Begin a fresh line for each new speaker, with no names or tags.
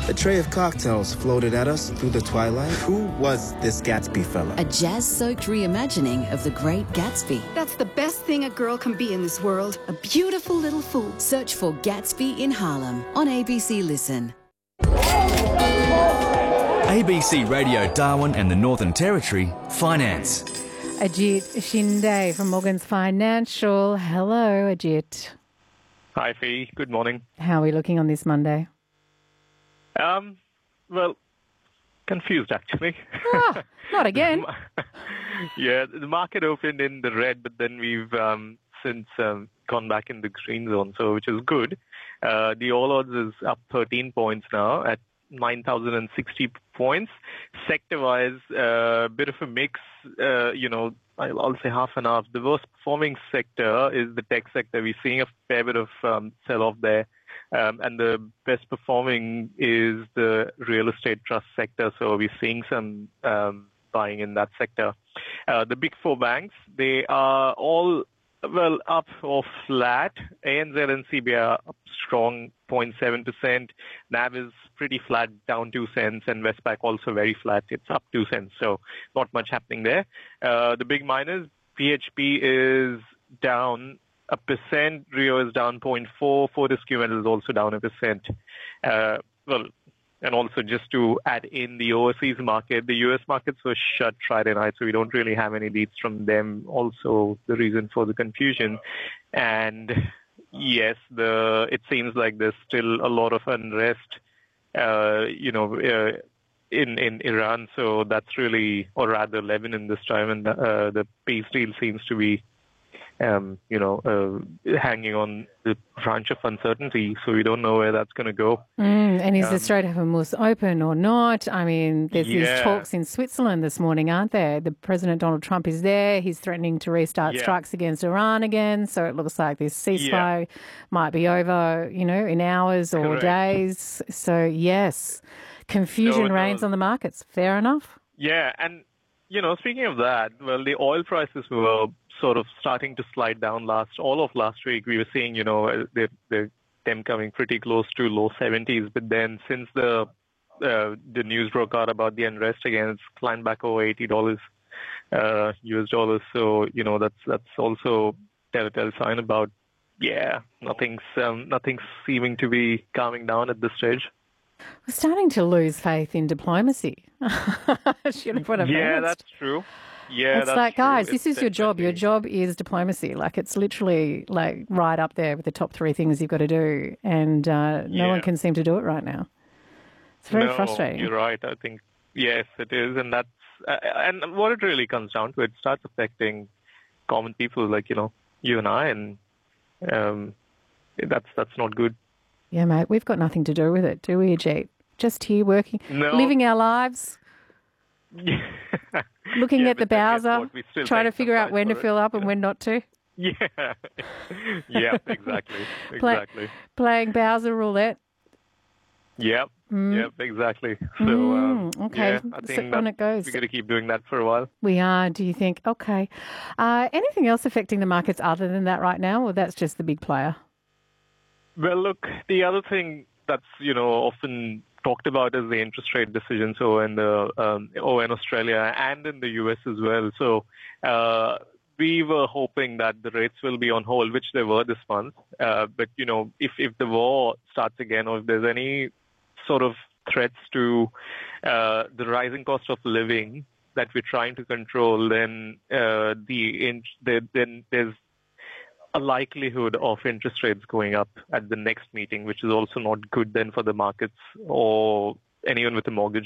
A tray of cocktails floated at us through the twilight. Who was this Gatsby fella?
A jazz-soaked reimagining of The Great Gatsby.
That's the best thing a girl can be in this world. A beautiful little fool.
Search for Gatsby in Harlem on ABC Listen.
ABC Radio Darwin and the Northern Territory Finance.
Ajit Shinde from Morgans Financial. Hello, Ajit.
Hi, Fee. Good morning.
How are we looking on this Monday?
Well, confused actually.
Ah, not again.
Yeah, the market opened in the red, but then we've since gone back in the green zone, so which is good. The All Odds is up 13 points now at 9,060 points. Sector-wise, bit of a mix. I'll say half and half. The worst performing sector is the tech sector. We're seeing a fair bit of sell-off there. And the best performing is the real estate trust sector. So we're seeing some buying in that sector. The big four banks, they are all, up or flat. ANZ and CBA are up strong, 0.7%. NAB is pretty flat, down 2 cents. And Westpac also very flat. It's up 2 cents. So not much happening there. The big miners, PHP is down 1%, Rio is down 0.4%, Fortescue Metals is also down 1%. And also just to add in the overseas market, the US markets were shut Friday night, so we don't really have any leads from them. Also, the reason for the confusion. And yes, it seems like there's still a lot of unrest, in Iran. So that's really, or rather Lebanon this time, and the peace deal seems to be hanging on the branch of uncertainty, so we don't know where that's going to go.
And is the Strait of Hormuz open or not? I mean, there's these talks in Switzerland this morning, aren't there? The President Donald Trump is there. He's threatening to restart strikes against Iran again. So it looks like this ceasefire might be over, in hours or days. So, yes, confusion reigns on the markets. Fair enough.
Yeah, and, speaking of that, the oil prices were sort of starting to slide down all of last week. We were seeing, them coming pretty close to low 70s. But then since the news broke out about the unrest again, it's climbed back over $80 US dollars. So, that's also telltale sign about, nothing's seeming to be calming down at this stage.
We're starting to lose faith in diplomacy.
That's true. Yeah,
it's like, guys, this is your job. Your job is diplomacy. Like, it's literally like right up there with the top 3 things you've got to do, and no one can seem to do it right now. It's very frustrating.
You're right. I think yes, it is, and that's and what it really comes down to, it starts affecting common people like you and I, and that's not good.
Yeah, mate, we've got nothing to do with it, do we, Ajit? Just here working, living our lives. Looking at the Bowser, trying to figure out when to fill up and when not to.
Yeah, exactly.
Playing Bowser roulette.
Yep, exactly. So,
okay,
I think
on it goes.
We're going to keep doing that for a while.
We are. Do you think? Okay. Anything else affecting the markets other than that right now, or that's just the big player?
Well, look, the other thing that's often talked about is the interest rate decision. So in Australia and in the US as well. So we were hoping that the rates will be on hold, which they were this month. But if the war starts again, or if there's any sort of threats to the rising cost of living that we're trying to control, then then there's a likelihood of interest rates going up at the next meeting, which is also not good then for the markets or anyone with a mortgage.